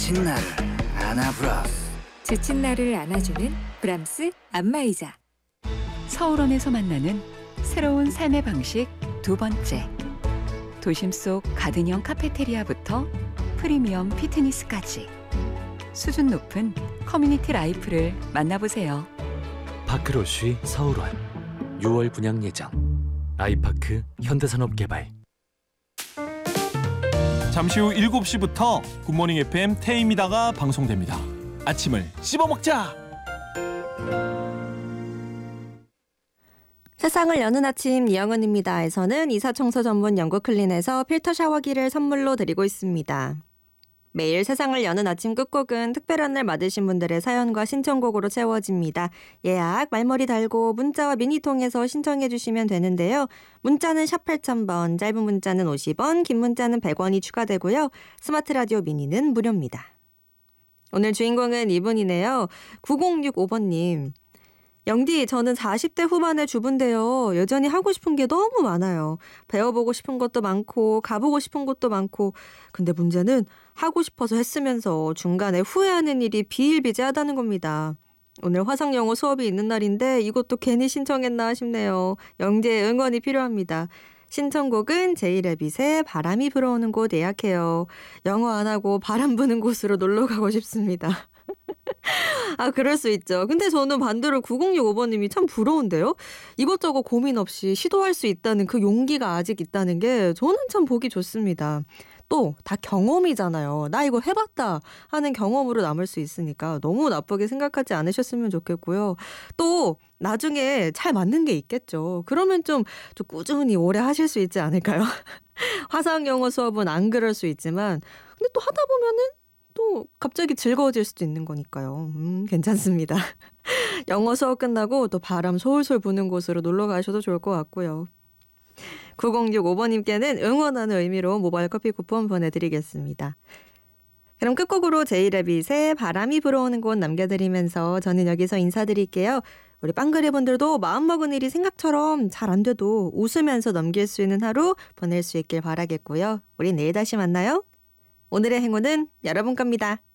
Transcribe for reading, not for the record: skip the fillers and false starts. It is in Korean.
지친 나를 안아브라스. 지친 나를 안아주는 브람스 안마의자. 서울원에서 만나는 새로운 삶의 방식 두 번째. 도심 속 가든형 카페테리아부터 프리미엄 피트니스까지 수준 높은 커뮤니티 라이프를 만나보세요. 파크로쉬 서울원 6월 분양 예정. 아이파크 현대산업개발. 잠시 후 7시부터 굿모닝 FM 태임이다가 방송됩니다. 아침을 씹어먹자. 세상을 여는 아침 이영은입니다에서는 이사청소 전문 영국클린에서 필터 샤워기를 선물로 드리고 있습니다. 매일 세상을 여는 아침 끝곡은 특별한 날 받으신 분들의 사연과 신청곡으로 채워집니다. 예약, 말머리 달고 문자와 미니 통해서 신청해 주시면 되는데요. 문자는 샵 8000번, 짧은 문자는 50원, 긴 문자는 100원이 추가되고요. 스마트 라디오 미니는 무료입니다. 오늘 주인공은 이분이네요. 9065번님. 영디, 저는 40대 후반의 주부인데요. 여전히 하고 싶은 게 너무 많아요. 배워보고 싶은 것도 많고 가보고 싶은 것도 많고. 근데 문제는 하고 싶어서 했으면서 중간에 후회하는 일이 비일비재하다는 겁니다. 오늘 화상영어 수업이 있는 날인데 이것도 괜히 신청했나 싶네요. 영디의 응원이 필요합니다. 신청곡은 제이레빗의 바람이 불어오는 곳 예약해요. 영어 안 하고 바람 부는 곳으로 놀러 가고 싶습니다. 아, 그럴 수 있죠. 근데 저는 반대로 9065번님이 참 부러운데요. 이것저것 고민 없이 시도할 수 있다는 그 용기가 아직 있다는 게 저는 참 보기 좋습니다. 또 다 경험이잖아요. 나 이거 해봤다 하는 경험으로 남을 수 있으니까 너무 나쁘게 생각하지 않으셨으면 좋겠고요. 또 나중에 잘 맞는 게 있겠죠. 그러면 좀 꾸준히 오래 하실 수 있지 않을까요? 화상영어 수업은 안 그럴 수 있지만 근데 또 하다 보면은 또 갑자기 즐거워질 수도 있는 거니까요. 괜찮습니다. 영어 수업 끝나고 또 바람 솔솔 부는 곳으로 놀러 가셔도 좋을 것 같고요. 9065번님께는 응원하는 의미로 모바일 커피 쿠폰 보내드리겠습니다. 그럼 끝곡으로 제이레빗의 바람이 불어오는 곳 남겨드리면서 저는 여기서 인사드릴게요. 우리 빵그레분들도 마음먹은 일이 생각처럼 잘 안 돼도 웃으면서 넘길 수 있는 하루 보낼 수 있길 바라겠고요. 우리 내일 다시 만나요. 오늘의 행운은 여러분 겁니다.